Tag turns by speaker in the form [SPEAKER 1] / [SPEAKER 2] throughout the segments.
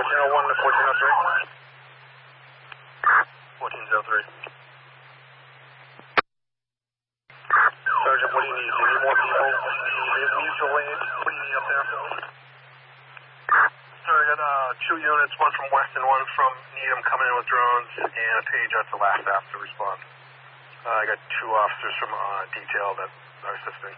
[SPEAKER 1] 1401 to 1403. 1403. Sergeant, what do you need? Do you need more people? Do you need mutual aid? What do you need up there? Sir, I got 2 units, one from Weston, one from Needham coming in with drones, and a page out to last staff to respond. I got 2 officers from detail that are assisting.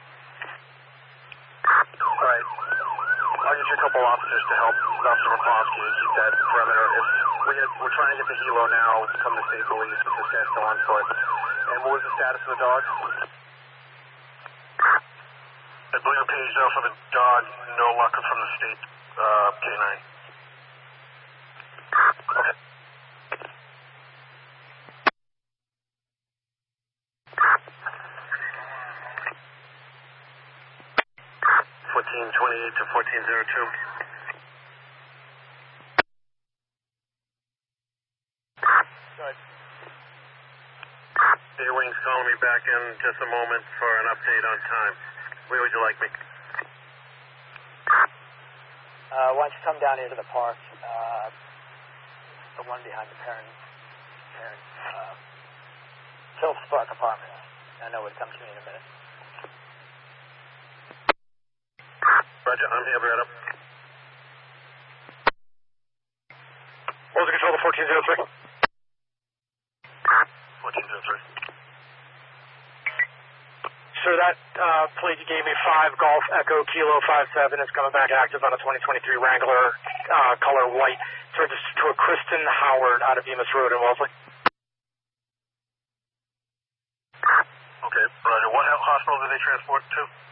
[SPEAKER 1] Alright. I'll get you a couple officers to help Officer Rakovsky keep that perimeter. We're trying to get the helo now from the state police, but this guy's still on foot. And what was the status of the dog? I believe a page out for the dog, no luck from the state K9. Okay. 1428 to 1402. Good. A-Wing's calling me back in just a moment for an update on time. Where would you like me?
[SPEAKER 2] Why don't you come down here to the park, the one behind the parent Phil Spark apartment. I know it comes to me in a minute.
[SPEAKER 1] Roger, I'm here, Brad.
[SPEAKER 3] What was the control of 1403?
[SPEAKER 1] 1403.
[SPEAKER 3] Sir, that plate you gave me, 5 Golf Echo Kilo 57, is coming back active on a 2023 Wrangler, color white. It's registered to a Kristen Howard out of Bemis Road in Wellesley.
[SPEAKER 1] Okay, Roger. What hospital did they transport to?